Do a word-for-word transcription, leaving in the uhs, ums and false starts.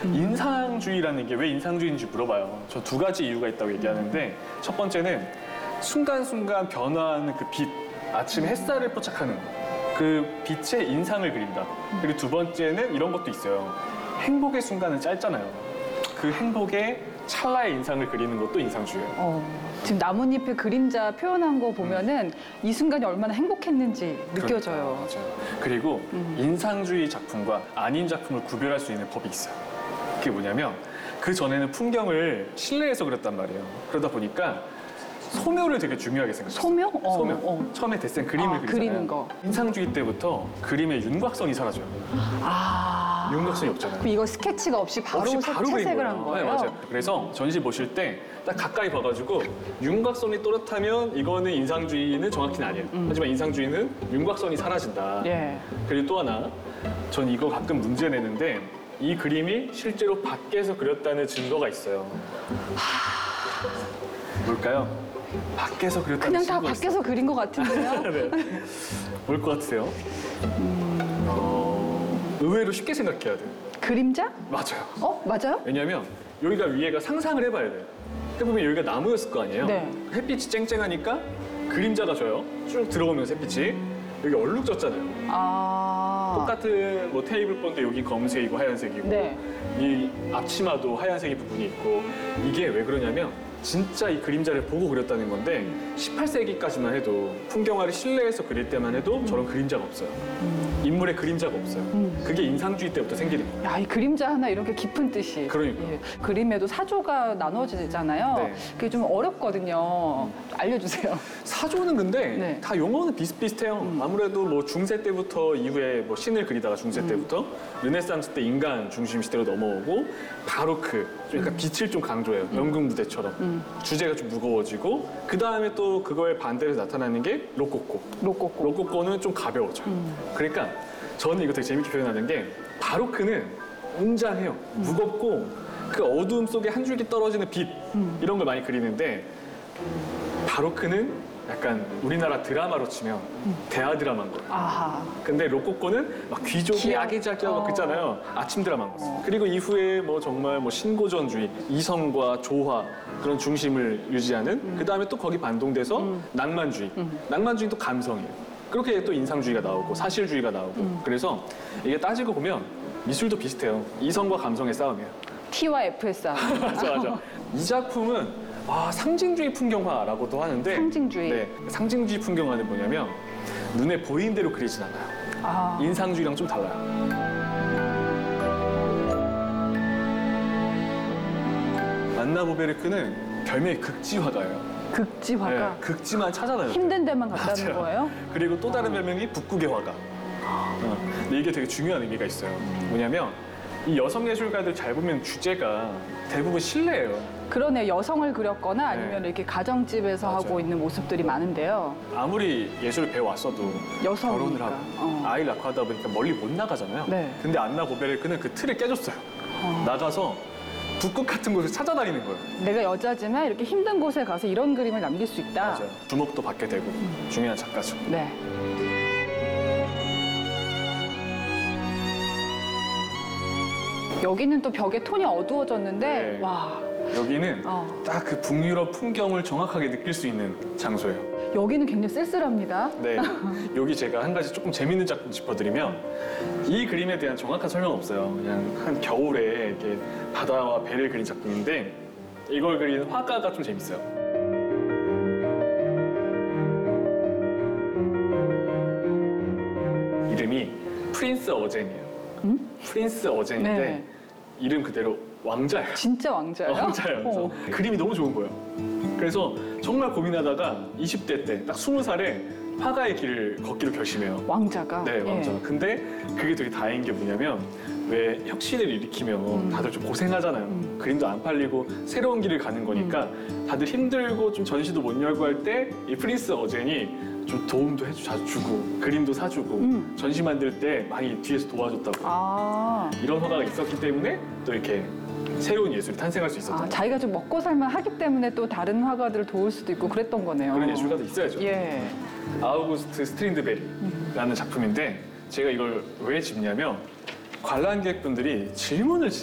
음. 인상주의라는 게 왜 인상주의인지 물어봐요. 저 두 가지 이유가 있다고 얘기하는데 첫 번째는 순간순간 변화하는 그 빛, 아침 햇살을 포착하는 그 빛의 인상을 그린다. 그리고 두 번째는 이런 것도 있어요. 행복의 순간은 짧잖아요. 그 행복의 찰나의 인상을 그리는 것도 인상주의예요. 어, 지금 나뭇잎의 그림자 표현한 거 보면은 이 순간이 얼마나 행복했는지 느껴져요. 그러니까, 맞아요. 그리고 음. 인상주의 작품과 아닌 작품을 구별할 수 있는 법이 있어요. 그게 뭐냐면 그 전에는 풍경을 실내에서 그렸단 말이에요. 그러다 보니까 소묘를 되게 중요하게 생각했어요. 소묘? 어, 소묘. 어. 처음에 데센 그림을 아, 그리잖아요. 그리는 거. 인상주의 때부터 그림의 윤곽선이 사라져요. 아. 윤곽선이 없잖아요. 그럼 이거 스케치가 없이 바로 없이 색- 바로 그린 채색을 거예요. 한 거예요? 네, 맞아요. 그래서 전시 보실 때 딱 가까이 봐가지고 윤곽선이 또렷하면 이거는 인상주의는 정확히는 아니에요. 음. 하지만 인상주의는 윤곽선이 사라진다. 예. 그리고 또 하나, 전 이거 가끔 문제 내는데 이 그림이 실제로 밖에서 그렸다는 증거가 있어요. 뭘까요? 밖에서 그렸다는 그냥 다 증거가 밖에서 그린 것 같은데요? 있어요. 네. 뭘 것 같으세요? 어, 의외로 쉽게 생각해야 돼요. 그림자? 맞아요. 어? 맞아요? 왜냐면 여기가 위에가 상상을 해봐야 돼요. 해보면 여기가 나무였을 거 아니에요? 네. 햇빛이 쨍쨍하니까 그림자가 져요. 쭉 들어오면서 햇빛이. 여기 얼룩졌잖아요. 아. 똑같은 뭐 테이블 본데 여기 검은색이고 하얀색이고 네. 이 앞치마도 하얀색이 부분이 있고 이게 왜 그러냐면 진짜 이 그림자를 보고 그렸다는 건데 십팔 세기까지만 해도 풍경화를 실내에서 그릴 때만 해도 저런 그림자가 없어요. 인물의 그림자가 없어요. 그게 인상주의 때부터 생기는 거예요. 야, 이 그림자 하나 이렇게 깊은 뜻이. 그러니까요. 예. 그림에도 사조가 나눠지잖아요. 네. 그게 좀 어렵거든요. 알려주세요. 사조는 근데 네. 다 용어는 비슷비슷해요. 아무래도 뭐 중세 때부터 이후에 뭐 신을 그리다가 중세 때부터 르네상스 때 인간 중심 시대로 넘어오고 바로크, 좀 약간 빛을 좀 강조해요. 연극 무대처럼. 주제가 좀 무거워지고 그 다음에 또 그거에 반대로 나타나는 게 로코코. 로꼬꼬. 로코코는 좀 가벼워져요. 그러니까 저는 이거 되게 재밌게 표현하는 게 바로크는 웅장해요. 무겁고 그 어두움 속에 한 줄기 떨어지는 빛 이런 걸 많이 그리는데 바로크는 약간 우리나라 드라마로 치면 대하 드라마인 거예요. 아하. 근데 로코코는 막 귀족이 귀여- 아기자기하고 막 어. 그랬잖아요. 아침 드라마인 거예요. 그리고 이후에 뭐 정말 뭐 신고전주의, 이성과 조화 그런 중심을 유지하는 그 다음에 또 거기 반동돼서 낭만주의. 낭만주의는 또 감성이에요. 그렇게 또 인상주의가 나오고 사실주의가 나오고 그래서 이게 따지고 보면 미술도 비슷해요. 이성과 감성의 싸움이에요. T와 F의 싸움. 맞아, 맞아. 이 작품은 와, 상징주의 풍경화라고도 하는데 상징주의. 네, 상징주의 풍경화는 뭐냐면 눈에 보이는 대로 그리진 않아요. 아. 인상주의랑 좀 달라요. 안나 보베르크는 별명이 극지화가예요. 극지 화가. 네, 극지만 찾아다녀요. 힘든 데만 갔다는 맞아요. 거예요? 그리고 또 다른 별명이 북극의 화가. 어, 근데 이게 되게 중요한 의미가 있어요. 뭐냐면 이 여성 예술가들 잘 보면 주제가 대부분 실내예요. 그러네. 여성을 그렸거나 아니면 네. 이렇게 가정집에서 맞아요. 하고 있는 모습들이 많은데요. 아무리 예술을 배워왔어도 여성이니까. 결혼을 하고 어. 아이를 낳고 하다 보니까 멀리 못 나가잖아요. 네. 근데 안나 보베르크는 그 틀을 깨줬어요. 어. 나가서 북극 같은 곳을 찾아다니는 거예요. 내가 여자지만 이렇게 힘든 곳에 가서 이런 그림을 남길 수 있다. 맞아요. 주목도 받게 되고 중요한 작가죠. 네. 여기는 또 벽에 톤이 어두워졌는데 네. 와, 여기는 어. 딱 그 북유럽 풍경을 정확하게 느낄 수 있는 장소예요. 여기는 굉장히 쓸쓸합니다. 네, 여기 제가 한 가지 조금 재밌는 작품 짚어드리면 이 그림에 대한 정확한 설명은 없어요. 그냥 한 겨울에 이렇게 바다와 배를 그린 작품인데 이걸 그린 화가가 좀 재밌어요. 이름이 프린스 어젠이에요. 프린스 어젠인데 네. 이름 그대로 왕자예요. 진짜 왕자예요? 어, 왕자예요. 그래서 어. 그림이 너무 좋은 거예요. 그래서 정말 고민하다가 이십 대 때 딱 스무 살에 화가의 길을 걷기로 결심해요. 왕자가. 네, 왕자가. 예. 근데 그게 되게 다행인 게 뭐냐면 왜 혁신을 일으키면 음. 다들 좀 고생하잖아요. 그림도 안 팔리고 새로운 길을 가는 거니까 음. 다들 힘들고 좀 전시도 못 열고 할 때 이 프린스 어젠이 좀 도움도 해주고 그림도 사주고 음. 전시 만들 때 많이 뒤에서 도와줬다고. 아, 이런 화가가 있었기 때문에 또 이렇게 새로운 예술이 탄생할 수 있었던 아, 자기가 좀 먹고 살만 하기 때문에 또 다른 화가들을 도울 수도 있고 그랬던 거네요. 그런 예술가도 있어야죠. 예. 아우구스트 스트린드베리라는 작품인데 제가 이걸 왜 짚냐면 관람객분들이 질문을